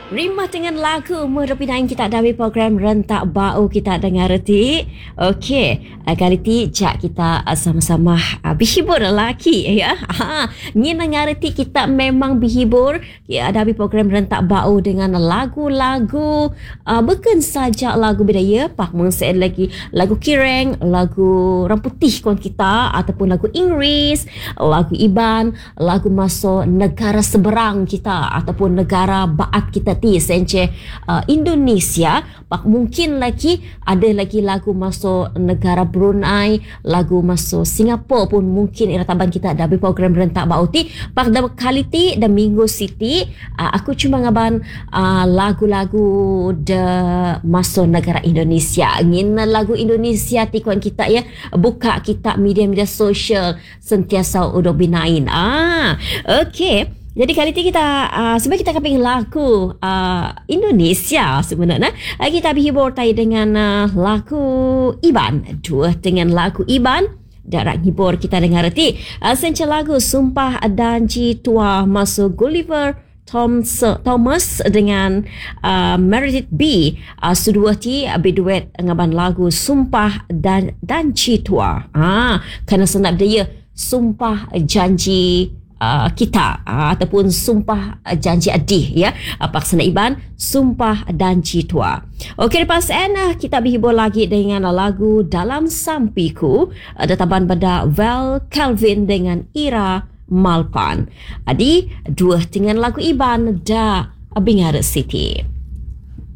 Rimah dengan lagu merupakan kita dari program Rentak Bau kita dengar reti. Okey, kali ti jak kita sama-sama berhibur lelaki ya. Ni dengar reti kita memang berhibur ya dari program Rentak Bau dengan lagu-lagu bukan saja lagu budaya, pak mengse lagi lagu kireng, lagu orang putih kon kita ataupun lagu Inggeris, lagu Iban, lagu masuk negara seberang kita ataupun negara baat kita sence Indonesia. Pak mungkin lagi ada lagi lagu masuk negara Brunei, lagu masuk Singapura pun mungkin irataban kita ada program Rentak Bau ti. Pak dah kali ti dan minggu siti aku cuma ngaban lagu-lagu de masuk negara Indonesia. Ngin lagu Indonesia ti kuan kita ya buka kita media-media sosial sentiasa udah binain. Okey. Jadi kali ini kita sebenarnya kita keping lagu Indonesia sebenarnya. Kita berhibur tadi dengan lagu Iban. Dua dengan lagu Iban. Darat hibur kita dengar reti. Senca lagu Sumpah Danji Tua masuk Gulliver Thomas dengan Meredith B. Sudua ti berduet ngaban lagu Sumpah Danji Tua. Kerana senap dia Sumpah Janji kita ataupun sumpah janji adih ya paksana Iban Sumpah Danji Tua. Okey, lepas kita berhibur lagi dengan lagu Dalam Sampiku databan pada Val Calvin dengan Ira Malpan. Adi dua dengan lagu Iban da Bingar City.